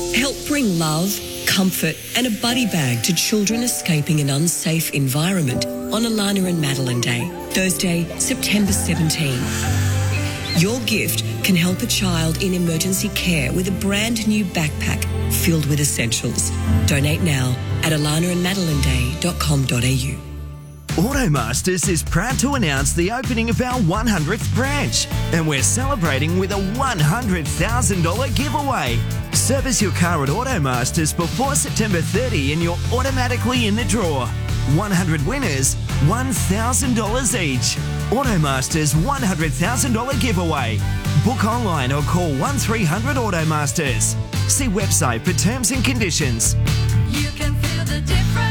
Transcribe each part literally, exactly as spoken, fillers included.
Help bring love, comfort and a buddy bag to children escaping an unsafe environment on Alana and Madeline Day, Thursday, September seventeenth. Your gift can help a child in emergency care with a brand new backpack filled with essentials. Donate now at alana and madeline day dot com dot a u. Automasters is proud to announce the opening of our one hundredth branch, and we're celebrating with a one hundred thousand dollars giveaway. Service your car at Automasters before September thirtieth and you're automatically in the draw. one hundred winners, one thousand dollars each. Automasters one hundred thousand dollars giveaway. Book online or call one three hundred Automasters. See website for terms and conditions. You can feel the difference.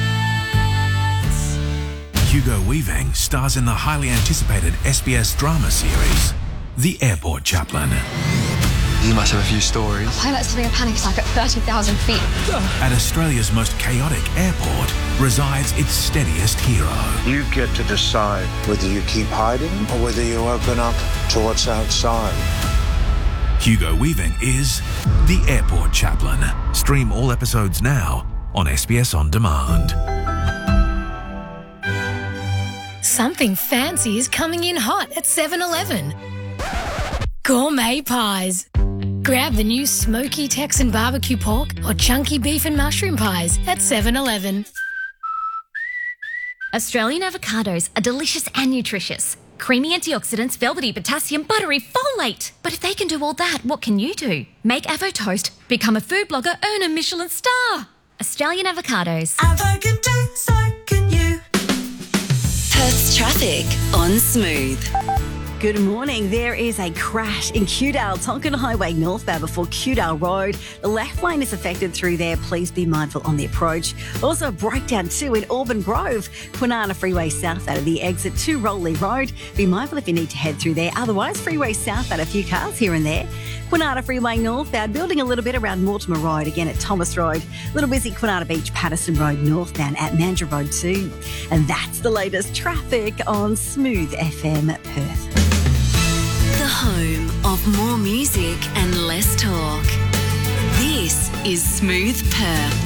Hugo Weaving stars in the highly anticipated S B S drama series, The Airport Chaplain. You must have a few stories. Pilot's having a panic attack at thirty thousand feet. At Australia's most chaotic airport resides its steadiest hero. You get to decide whether you keep hiding or whether you open up to what's outside. Hugo Weaving is The Airport Chaplain. Stream all episodes now on S B S On Demand. Something fancy is coming in hot at seven eleven. Gourmet pies. Grab the new smoky Texan barbecue pork or chunky beef and mushroom pies at seven eleven. Australian avocados are delicious and nutritious. Creamy antioxidants, velvety potassium, buttery folate. But if they can do all that, what can you do? Make Avo Toast, become a food blogger, earn a Michelin star. Australian avocados. Avo can do, so can you. Perth's traffic on Smooth. Good morning. There is a crash in Kewdale, Tonkin Highway northbound before Kewdale Road. The left lane is affected through there. Please be mindful on the approach. Also a breakdown too in Auburn Grove, Kwinana Freeway south out of the exit to Rowley Road. Be mindful if you need to head through there. Otherwise, Freeway south out a few cars here and there. Kwinana Freeway northbound, building a little bit around Mortimer Road, again at Thomas Road. A little busy Kwinana Beach, Patterson Road northbound at Mandurah Road too. And that's the latest traffic on Smooth F M Perth. The home of more music and less talk. This is Smooth Perth.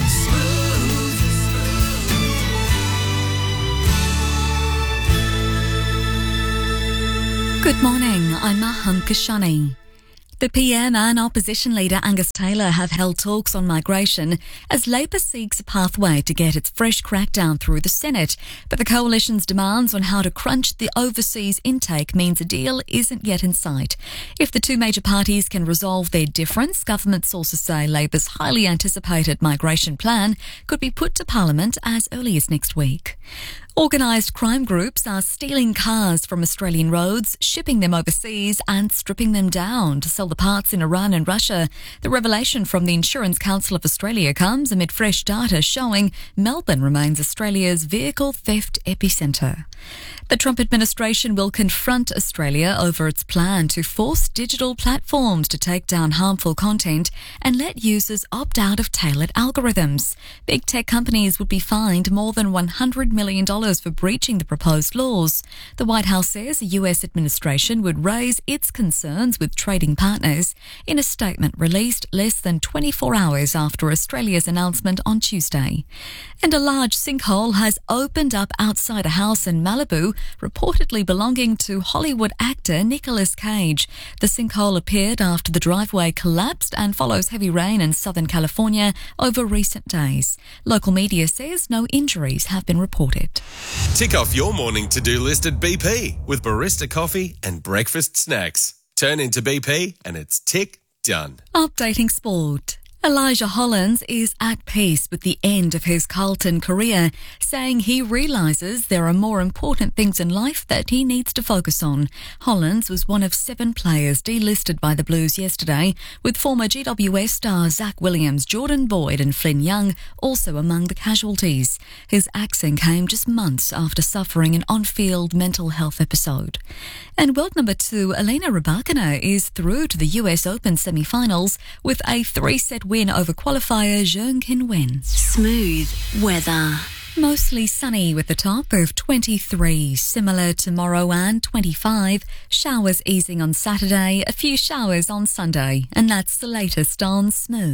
Good morning, I'm Maham Kashani. The P M and opposition leader Angus Taylor have held talks on migration as Labor seeks a pathway to get its fresh crackdown through the Senate. But the coalition's demands on how to crunch the overseas intake means a deal isn't yet in sight. If the two major parties can resolve their difference, government sources say Labor's highly anticipated migration plan could be put to Parliament as early as next week. Organised crime groups are stealing cars from Australian roads, shipping them overseas and stripping them down to sell the parts in Iran and Russia. The revelation from the Insurance Council of Australia comes amid fresh data showing Melbourne remains Australia's vehicle theft epicentre. The Trump administration will confront Australia over its plan to force digital platforms to take down harmful content and let users opt out of tailored algorithms. Big tech companies would be fined more than one hundred million dollars for breaching the proposed laws. The White House says the U S administration would raise its concerns with trading partners in a statement released less than twenty-four hours after Australia's announcement on Tuesday. And a large sinkhole has opened up outside a house in Malibu, reportedly belonging to Hollywood actor Nicolas Cage. The sinkhole appeared after the driveway collapsed and follows heavy rain in Southern California over recent days. Local media says no injuries have been reported. Tick off your morning to-do list at B P with barista coffee and breakfast snacks. Turn into B P and it's tick done. Updating sport. Elijah Hollands is at peace with the end of his Carlton career, saying he realises there are more important things in life that he needs to focus on. Hollands was one of seven players delisted by the Blues yesterday, with former G W S stars Zach Williams, Jordan Boyd and Flynn Young also among the casualties. His axing came just months after suffering an on-field mental health episode. And world number two, Elena Rybakina, is through to the U S Open semi-finals with a three-set win over qualifier Zheng Qinwen. Smooth weather. Mostly sunny with a top of twenty-three, similar tomorrow and twenty-five. Showers easing on Saturday, a few showers on Sunday. And that's the latest on Smooth.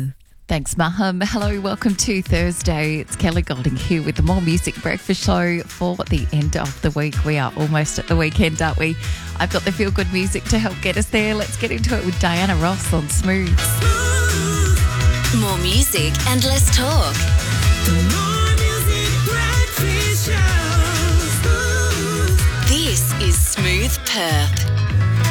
Thanks, Maham. Hello, welcome to Thursday. It's Kelly Golding here with the More Music Breakfast Show for the end of the week. We are almost at the weekend, aren't we? I've got the feel-good music to help get us there. Let's get into it with Diana Ross on Smooth. More music and less talk. This is Smooth Perth.